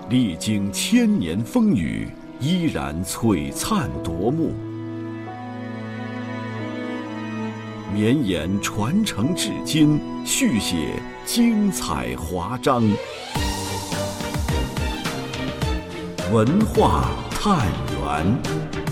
历经千年风雨，依然璀璨夺目。绵延传承至今，续写精彩华章。文化探源。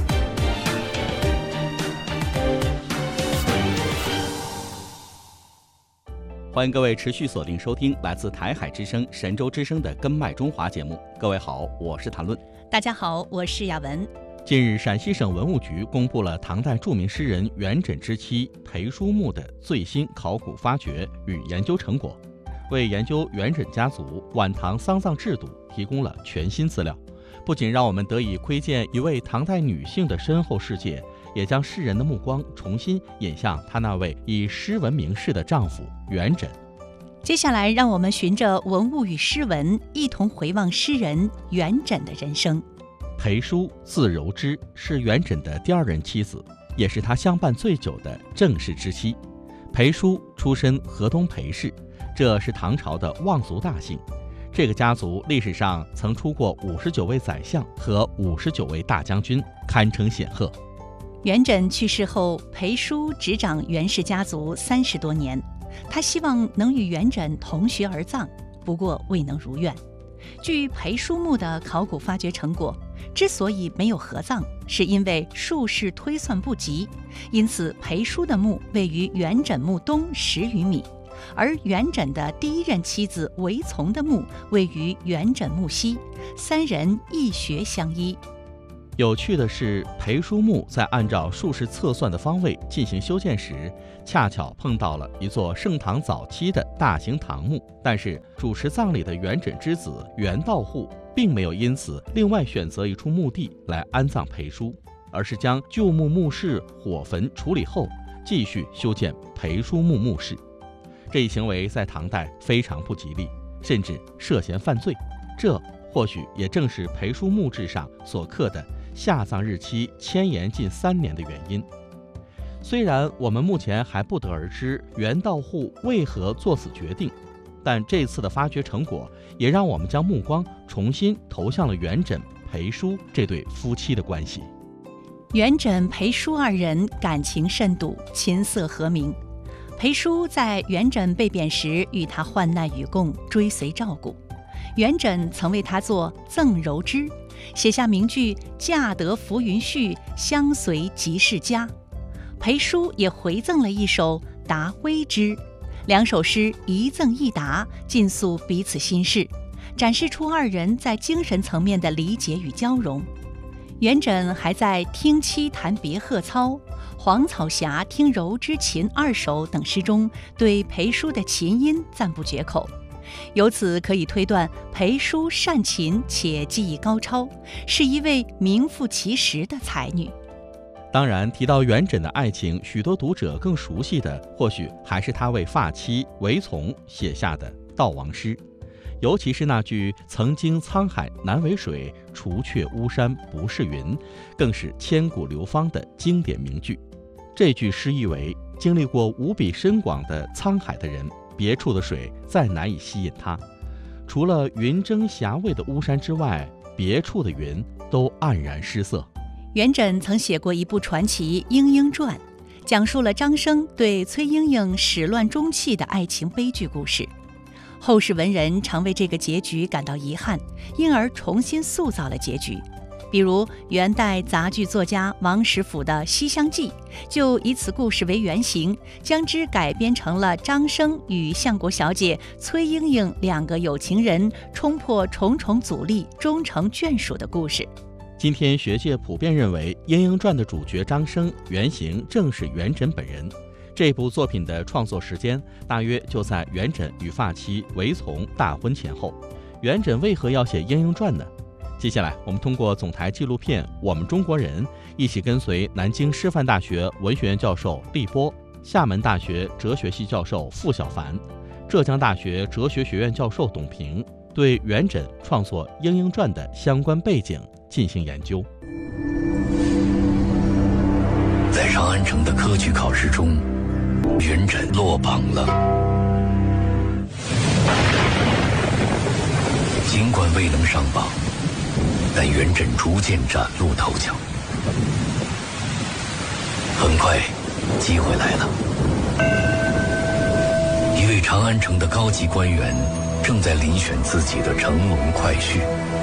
欢迎各位持续锁定收听来自台海之声、神州之声的《根脉中华》节目。各位好，我是谭论。 大家好，我是雅文。 近日，陕西省文物局公布了唐代著名诗人元稹之妻裴叔墓的最新考古发掘与研究成果，为研究元稹家族晚唐丧葬制度提供了全新资料。不仅让我们得以窥见一位唐代女性的深厚世界，也将世人的目光重新引向她那位以诗文名世的丈夫元稹。 接下来，让我们循着文物与诗文，一同回望诗人元稹的人生。 裴叔字柔之，是元稹的第二任妻子，也是他相伴最久的正室之妻。裴叔出身河东裴氏，这是唐朝的望族大姓。这个家族历史上曾出过59位宰相和59位大将军，堪称显赫。 元稹去世后，裴叔执掌元氏家族30多年，他希望能与元稹同穴而葬，不过未能如愿。据裴叔墓的考古发掘成果，之所以没有合葬，是因为术士推算不及，因此裴叔的墓位于元稹墓东10余米，而元稹的第一任妻子韦丛的墓位于元稹墓西，三人一穴相依。 有趣的是，裴叔墓在按照术士测算的方位进行修建时，恰巧碰到了一座盛唐早期的大型唐墓，但是主持葬礼的元稹之子元道户并没有因此另外选择一处墓地来安葬裴叔，而是将旧墓墓室火焚处理后，继续修建裴叔墓墓室。这一行为在唐代非常不吉利，甚至涉嫌犯罪。这或许也正是裴叔墓志上所刻的下葬日期迁延近3年的原因。虽然我们目前还不得而知元道户为何做此决定，但这次的发掘成果也让我们将目光重新投向了元稹、裴叔这对夫妻的关系。 元稹、裴叔二人感情甚笃，琴瑟和鸣。裴叔在元稹被贬时与他患难与共，追随照顾。元稹曾为他作《赠柔之》，写下名句“嫁得浮云絮，相随即是家”。裴叔也回赠了一首《答微之》，两首诗一赠一答，尽诉彼此心事，展示出二人在精神层面的理解与交融。元稹还在《听妻弹别鹤操》《黄草峡听柔之琴2首》等诗中对裴叔的琴音赞不绝口，由此可以推断裴叔善琴且技艺高超，是一位名副其实的才女。 当然，提到元稹的爱情，许多读者更熟悉的或许还是他为发妻韦丛写下的悼亡诗，尤其是那句“曾经沧海难为水，除却巫山不是云”，更是千古流芳的经典名句。这句诗意为：经历过无比深广的沧海的人，别处的水再难以吸引他，除了云蒸霞蔚的巫山之外，别处的云都黯然失色。 元稹曾写过一部传奇《莺莺传》，讲述了张生对崔莺莺始乱终弃的爱情悲剧故事。后世文人常为这个结局感到遗憾，因而重新塑造了结局。比如元代杂剧作家王实甫的《西厢记》，就以此故事为原型，将之改编成了张生与相国小姐崔莺莺2个有情人冲破重重阻力，终成眷属的故事。 今天学界普遍认为，《莺莺传》的主角张生原型正是元稹本人。这部作品的创作时间大约就在元稹与发妻韦丛大婚前后。元稹为何要写《莺莺传》呢？接下来我们通过总台纪录片《我们中国人》，一起跟随南京师范大学文学院教授厉波、厦门大学哲学系教授傅小凡、浙江大学哲学学院教授董平，对元稹创作《莺莺传》的相关背景进行研究。 在长安城的科举考试中，元稹落榜了。 尽管未能上榜，但元稹逐渐崭露头角。很快，机会来了。一位长安城的高级官员正在遴选自己的乘龙快婿。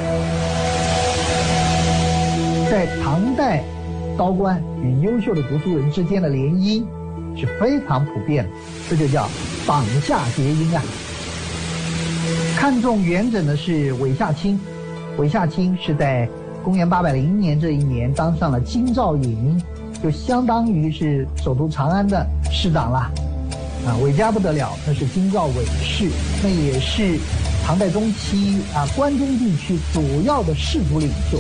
在唐代，高官与优秀的读书人之间的联姻是非常普遍的，这就叫榜下结姻啊。看中元稹的是韦夏卿，韦夏卿是在公元800年这一年当上了京兆尹，就相当于是首都长安的市长了。韦家不得了，那是京兆韦氏，那也是唐代中期关中地区主要的士族领袖。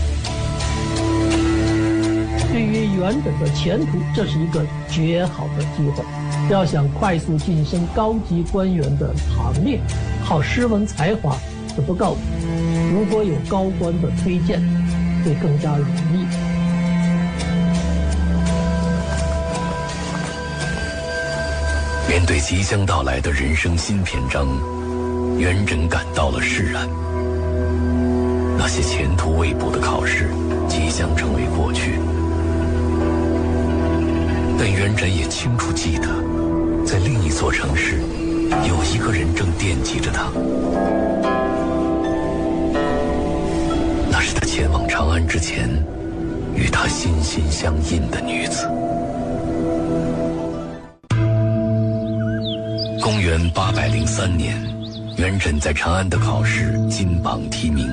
对于元稹的前途，这是一个绝好的机会。要想快速晋升高级官员的行列，靠诗文才华是不够的，如果有高官的推荐，会更加容易。 面对即将到来的人生新篇章，元稹感到了释然。那些前途未卜的考试即将成为过去，但元稹也清楚记得，在另一座城市，有一个人正惦记着他。那是他前往长安之前，与他心心相印的女子。公元803年，元稹在长安的考试金榜题名，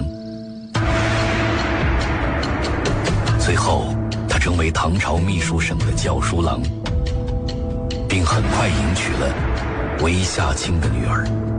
最后他成为唐朝秘书省的校书郎，并很快迎娶了韦夏卿的女儿。